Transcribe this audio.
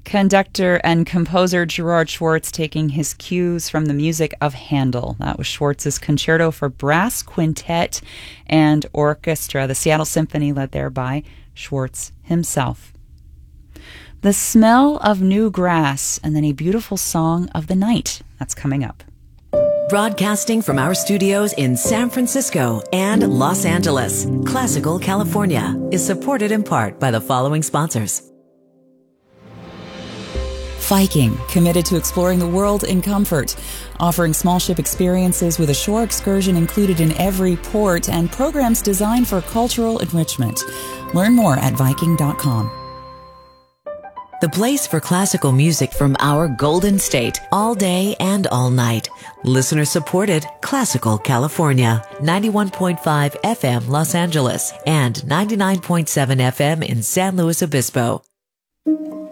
Conductor and composer Gerard Schwartz taking his cues from the music of Handel. That was Schwartz's Concerto for Brass, Quintet, and Orchestra. The Seattle Symphony led there by Schwartz himself. The Smell of New Grass, and then a beautiful song of the night. That's coming up. Broadcasting from our studios in San Francisco and Los Angeles, Classical California is supported in part by the following sponsors. Viking, committed to exploring the world in comfort, offering small ship experiences with a shore excursion included in every port and programs designed for cultural enrichment. Learn more at Viking.com. The place for classical music from our Golden State, all day and all night. Listener supported Classical California, 91.5 FM Los Angeles and 99.7 FM in San Luis Obispo.